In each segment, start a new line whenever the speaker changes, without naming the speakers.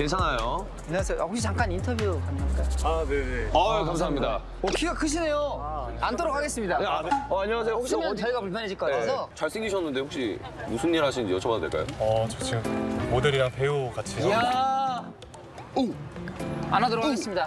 괜찮아요.
안녕하세요. 혹시 잠깐 인터뷰 가능할까요?
아, 네네.
감사합니다.
키가 크시네요. 앉도록 하겠습니다.
네, 안녕하세요. 혹시
쓰면 저희가 불편해질 것 같아서.
잘생기셨는데 혹시 무슨 일 하시는지 여쭤봐도 될까요?
저 지금 모델이랑 배우 같이.
이야. 안아도록 하겠습니다.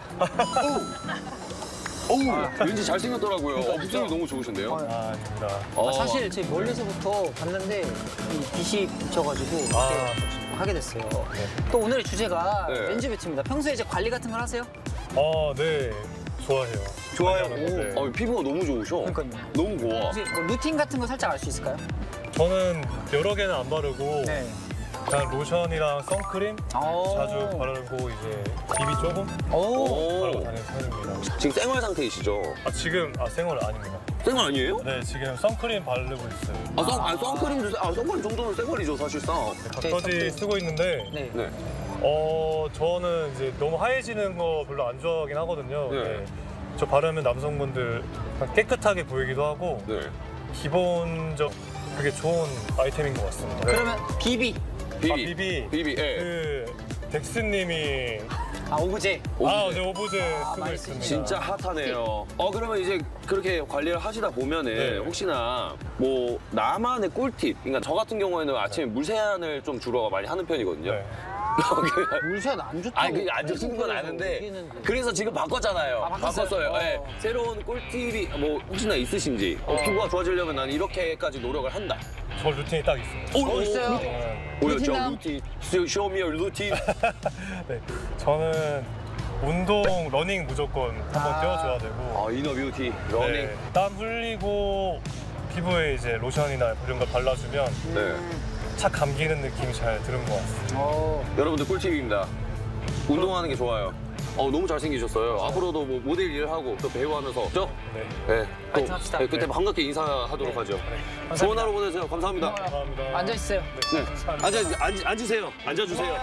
왠지 잘생겼더라고요. 목소리 너무 좋으신데요?
아닙니다.
사실 저희 멀리서부터 봤는데 이 빛이 비쳐가지고 이렇게 하게 됐어요. 또 오늘의 주제가
네.
렌즈 뷰티입니다. 평소에 이제 관리 같은 걸 하세요?
네. 좋아해요.
좋아요.
네.
피부가 너무 좋으셔.
그러니까요.
너무 고와.
혹시 뭐 루틴 같은 거 살짝 알 수 있을까요?
저는 여러 개는 안 바르고
네.
그냥 로션이랑 선크림
오.
자주 바르고 이제 비비 조금
오.
바르고 다니는 편입니다.
지금 생얼 상태이시죠?
지금 생얼 아닙니다.
생얼 아니에요?
네, 지금 선크림 바르고 있어요.
선크림 선크림 정도는 생얼이죠, 사실상.
닥터지 쓰고 있는데
네.
네.
저는 이제 너무 하얘지는 거 별로 안 좋아하긴 하거든요.
네.
네. 저 바르면 남성분들 약간 깨끗하게 보이기도 하고
네.
기본적 그게 좋은 아이템인 것 같습니다.
그러면 비비.
비비.
예.
그 덱스님이
오브제.
네, 오브제 쓰고
많이
있습니다.
진짜 핫하네요. 그러면 이제 그렇게 관리를 하시다 보면은
네.
혹시나 뭐 나만의 꿀팁, 그러니까 저 같은 경우에는 아침에 물 세안을 좀 주로 많이 하는 편이거든요.
네.
물세안 안 좋다고.
아니, 그게 안 좋은 건 아는데
얘기했는데.
그래서 지금 바꿨잖아요.
바꿨어요?
바꿨어요. 네. 새로운 꿀팁이 뭐 혹시나 있으신지 피부가 좋아지려면 난 이렇게까지 노력을 한다.
저 루틴이 딱 있습니다.
있어요?
보였죠?
루틴남?
루틴. Show me your 루틴.
네. 저는 운동, 러닝 무조건 한번 뛰어줘야 되고
이너 뷰티, 러닝.
네, 땀 흘리고 피부에 이제 로션이나 이런 걸 발라주면
네.
착 감기는 느낌이 잘 드는 것 같습니다.
여러분들 꿀팁입니다. 운동하는 게 좋아요. 너무 잘생기셨어요. 앞으로도 뭐 모델 일을 하고 또 배우 하면서 그죠?
네.
네.
파이팅 합시다.
네, 그때 반갑게 인사하도록 하죠. 좋은 하루 보내세요. 감사합니다.
감사합니다.
앉아있어요.
네. 앉으세요. 앉아주세요.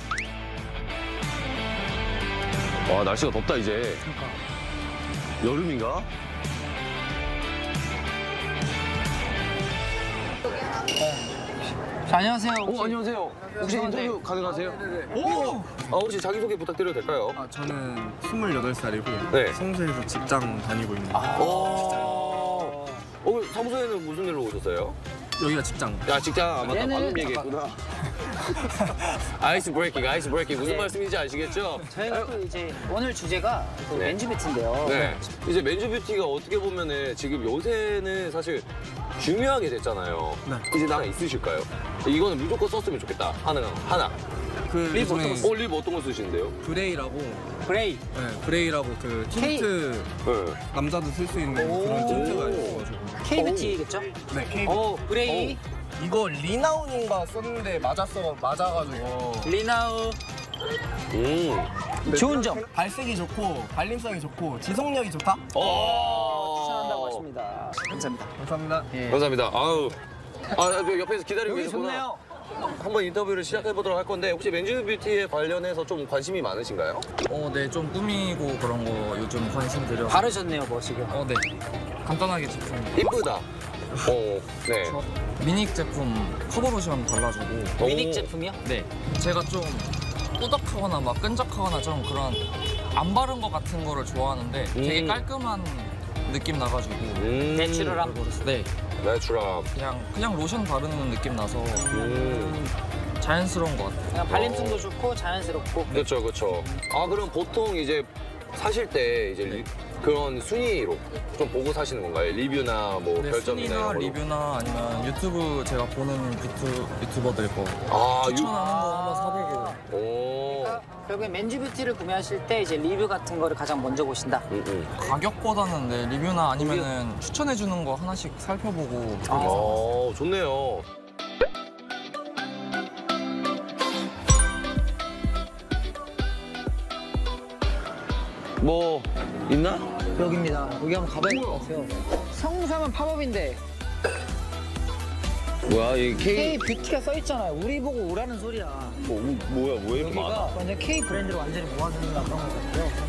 와, 날씨가 덥다, 이제. 여름인가?
자, 안녕하세요.
안녕하세요. 혹시 인터뷰 가능하세요?
오!
혹시 자기소개 부탁드려도 될까요?
저는 28살이고
네.
성수에서 직장 다니고 있는데
사무소에는 무슨 일로 오셨어요?
여기가 직장.
직장 맞다.
얘는
방금 얘기했구나. 아이스 브레이킹. 무슨
네.
말씀인지 아시겠죠?
저희가 또 이제 오늘 주제가 또
네.
렌즈 뷰티인데요.
네. 이제 맨즈 뷰티가 어떻게 보면은 지금 요새는 사실 중요하게 됐잖아요.
네.
이제 나랑 있으실까요? 이거는 무조건 썼으면 좋겠다. 하나.
그
립 어떤
요즘에
거, 립 어떤 거 쓰시는데요?
브레이라고
브레이.
브레이라고 그 틴트
네.
남자도 쓸 수 있는
오.
그런 틴트가 있어가지고
K-뷰티겠죠?
네, K
브레이.
이거 리나운인가 썼는데 맞아가지고
리나우.
음.
좋은 점.
발색이 좋고 발림성이 좋고 지속력이 좋다.
추천한다고 하십니다. 감사합니다.
감사합니다.
예.
감사합니다. 저 옆에서 기다리고
여기
계셨구나.
좋네요.
한번 인터뷰를 시작해보도록 할 건데 혹시 맨즈 뷰티에 관련해서 좀 관심이 많으신가요?
네, 좀 꾸미고 그런 거 요즘 관심 들여.
바르셨네요, 뭐 지금.
네. 간단하게 제품.
이쁘다. 네.
미닉 제품 커버로션 발라주고.
미닉 제품이요?
네. 제가 좀 꾸덕하거나 막 끈적하거나 좀 그런 안 바른 것 같은 거를 좋아하는데 되게 깔끔한 느낌 나가지고.
내추럴함.
네.
내추럴.
그냥 로션 바르는 느낌 나서 자연스러운 것 같아요.
그냥 발림성도 좋고 자연스럽고.
그렇죠. 그럼 보통 이제 사실 때 이제 그런 순위로 좀 보고 사시는 건가요? 리뷰나 뭐
네,
별점이나
순위나
이런 걸로?
리뷰나 아니면 유튜브 제가 보는 유튜버들 거 추천하는 거 한번 사보고.
오.
결국에 맨즈 뷰티를 구매하실 때 이제 리뷰 같은 거를 가장 먼저 보신다.
가격보다는 네, 리뷰나 아니면은 추천해주는 거 하나씩 살펴보고.
좋네요. 뭐 있나?
여기입니다. 여기 한번 가봐야 될 것 같아요. 성수하면 팝업인데
뭐야 이
K 뷰티가 써 있잖아요. 우리 보고 오라는 소리야.
뭐야 이렇게 많아?
여기가 완전 K 브랜드를 완전히 모아주는 그런 것 같아요.